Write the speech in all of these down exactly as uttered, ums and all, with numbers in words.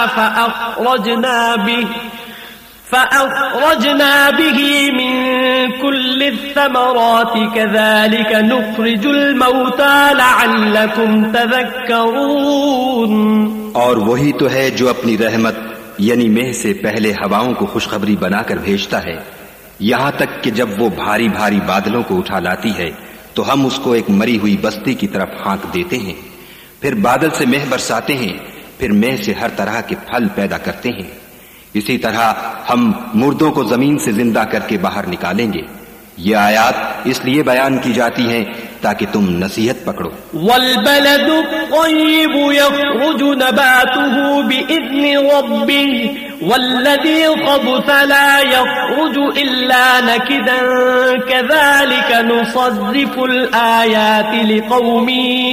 فأخرجنا به فأخرجنا به من كل الثمرات كذلك نخرج الموتى لعلكم تذكرون. اور وہی تو ہے جو اپنی رحمت یعنی مہ سے پہلے ہواؤں کو خوشخبری بنا کر بھیجتا ہے، یہاں تک کہ جب وہ بھاری بھاری بادلوں کو اٹھا لاتی ہے تو ہم اس کو ایک مری ہوئی بستی کی طرف ہانک دیتے ہیں، پھر بادل سے مہ برساتے ہیں، پھر مہ سے ہر طرح کے پھل پیدا کرتے ہیں. اسی طرح ہم مردوں کو زمین سے زندہ کر کے باہر نکالیں گے. یہ آیات اس لیے بیان کی جاتی ہیں تاکہ تم نصیحت پکڑو. والبلد الطيب يخرج نباته بإذن ربه والذي خبث لا يخرج إلا نكدا كذلك نصرف الآيات لقوم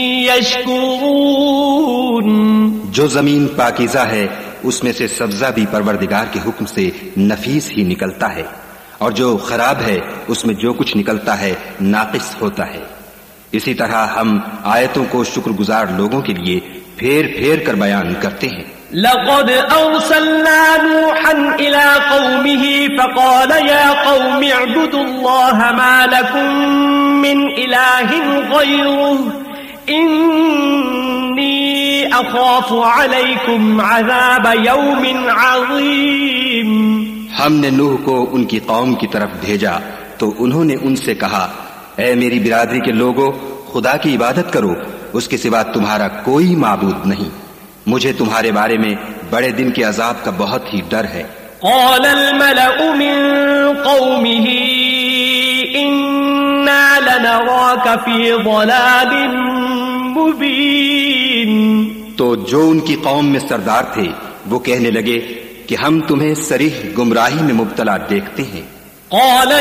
يشكرون. جو زمین پاکیزہ ہے اس میں سے سبزہ بھی پروردگار کے حکم سے نفیس ہی نکلتا ہے، اور جو خراب ہے اس میں جو کچھ نکلتا ہے ناقص ہوتا ہے. اسی طرح ہم آیتوں کو شکر گزار لوگوں کے لیے پھیر پھیر کر بیان کرتے ہیں. لقد أرسلنا نوحا إلى قومه فقال يا قوم اعبدوا الله ما لكم من إله غيره إني أخاف عليكم عذاب يوم عظيم. ہم نے نوح کو ان کی قوم کی طرف بھیجا تو انہوں نے ان سے کہا اے میری برادری کے لوگوں، خدا کی عبادت کرو، اس کے سوا تمہارا کوئی معبود نہیں، مجھے تمہارے بارے میں بڑے دن کے عذاب کا بہت ہی ڈر ہے. قال الملأ من قومه إنا لنراك في ضلال مبين. تو جو ان کی قوم میں سردار تھے وہ کہنے لگے کہ ہم تمہیں صریح گمراہی میں مبتلا دیکھتے ہیں. قال